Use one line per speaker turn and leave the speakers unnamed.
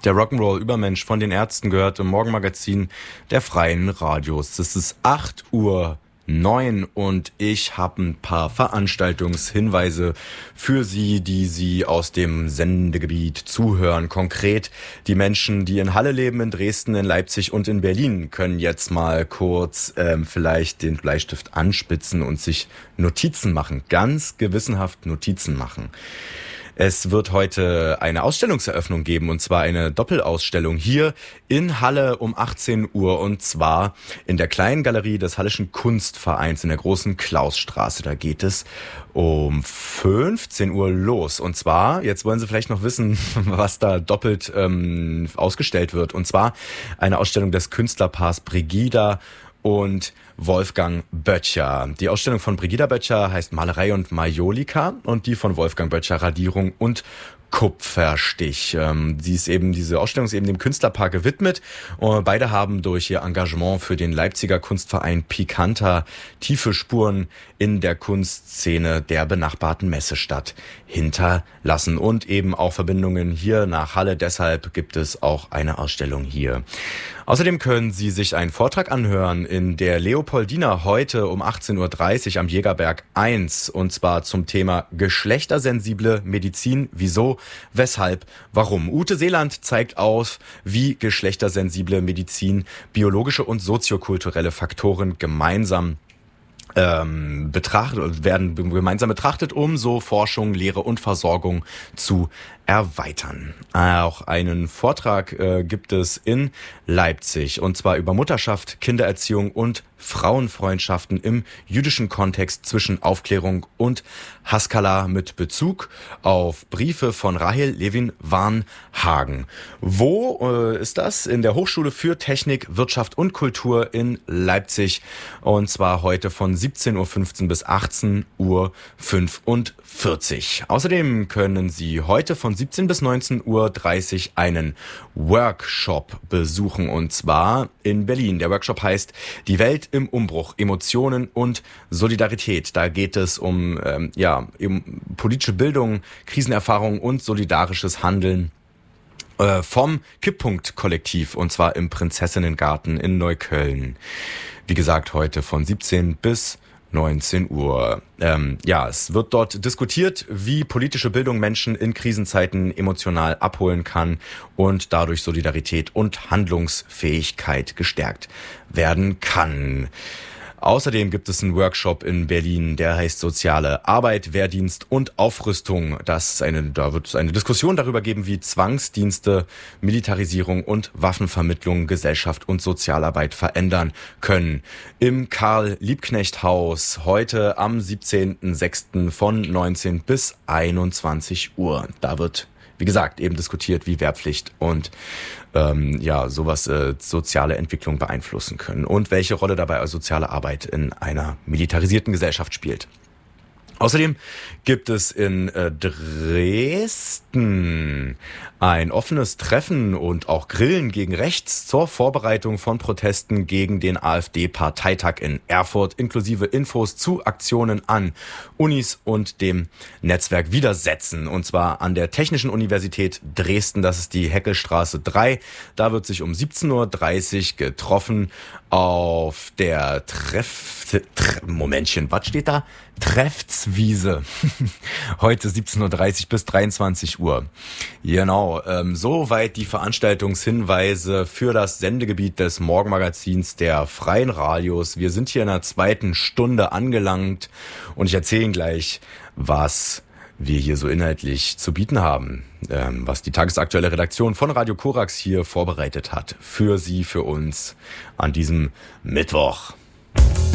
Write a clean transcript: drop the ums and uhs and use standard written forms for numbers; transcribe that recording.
Der Rock'n'Roll-Übermensch von den Ärzten gehört im Morgenmagazin der Freien Radios. Es ist 8:09 Uhr und ich habe ein paar Veranstaltungshinweise für Sie, die Sie aus dem Sendegebiet zuhören. Konkret die Menschen, die in Halle leben, in Dresden, in Leipzig und in Berlin, können jetzt mal kurz vielleicht den Bleistift anspitzen und sich Notizen machen. Ganz gewissenhaft Notizen machen. Es wird heute eine Ausstellungseröffnung geben, und zwar eine Doppelausstellung hier in Halle um 18 Uhr, und zwar in der kleinen Galerie des Halleschen Kunstvereins in der großen Klausstraße. Da geht es um 15 Uhr los. Und zwar, jetzt wollen Sie vielleicht noch wissen, was da doppelt ausgestellt wird, und zwar eine Ausstellung des Künstlerpaars Brigida und Wolfgang Böttcher. Die Ausstellung von Brigida Böttcher heißt Malerei und Majolika und die von Wolfgang Böttcher Radierung und Kupferstich. Diese Ausstellung ist eben dem Künstlerpaar gewidmet. Beide haben durch ihr Engagement für den Leipziger Kunstverein Pikanta tiefe Spuren in der Kunstszene der benachbarten Messestadt hinterlassen und eben auch Verbindungen hier nach Halle. Deshalb gibt es auch eine Ausstellung hier. Außerdem können Sie sich einen Vortrag anhören in der Leopoldina heute um 18:30 Uhr am Jägerberg 1, und zwar zum Thema geschlechtersensible Medizin. Wieso, weshalb, warum? Ute Seeland zeigt auf, wie geschlechtersensible Medizin biologische und soziokulturelle Faktoren gemeinsam werden gemeinsam betrachtet, um so Forschung, Lehre und Versorgung zu erweitern. Auch einen Vortrag gibt es in Leipzig, und zwar über Mutterschaft, Kindererziehung und Frauenfreundschaften im jüdischen Kontext zwischen Aufklärung und Haskalah mit Bezug auf Briefe von Rahel Levin-Warnhagen. Wo ist das? In der Hochschule für Technik, Wirtschaft und Kultur in Leipzig, und zwar heute von 17:15 Uhr bis 18:45 Uhr. Außerdem können Sie heute von 17 bis 19:30 Uhr einen Workshop besuchen, und zwar in Berlin. Der Workshop heißt Die Welt im Umbruch, Emotionen und Solidarität. Da geht es um politische Bildung, Krisenerfahrung und solidarisches Handeln vom Kipppunkt-Kollektiv, und zwar im Prinzessinnengarten in Neukölln. Wie gesagt, heute von 17 bis 19 Uhr. Es wird dort diskutiert, wie politische Bildung Menschen in Krisenzeiten emotional abholen kann und dadurch Solidarität und Handlungsfähigkeit gestärkt werden kann. Außerdem gibt es einen Workshop in Berlin, der heißt Soziale Arbeit, Wehrdienst und Aufrüstung. Da wird es eine Diskussion darüber geben, wie Zwangsdienste, Militarisierung und Waffenvermittlung Gesellschaft und Sozialarbeit verändern können. Im Karl-Liebknecht-Haus heute am 17.06. von 19 bis 21 Uhr. Da wird, wie gesagt, eben diskutiert, wie Wehrpflicht und sowas soziale Entwicklung beeinflussen können und welche Rolle dabei soziale Arbeit in einer militarisierten Gesellschaft spielt. Außerdem gibt es in Dresden ein offenes Treffen und auch Grillen gegen rechts zur Vorbereitung von Protesten gegen den AfD-Parteitag in Erfurt, inklusive Infos zu Aktionen an Unis und dem Netzwerk Widersetzen, und zwar an der Technischen Universität Dresden. Das ist die Heckelstraße 3. Da wird sich um 17:30 Uhr getroffen auf der Treffswiese. Heute 17:30 Uhr bis 23 Uhr. Genau, soweit die Veranstaltungshinweise für das Sendegebiet des Morgenmagazins der Freien Radios. Wir sind hier in der zweiten Stunde angelangt und ich erzähle Ihnen gleich, was wir hier so inhaltlich zu bieten haben, was die tagesaktuelle Redaktion von Radio Korax hier vorbereitet hat. Für Sie, für uns an diesem Mittwoch.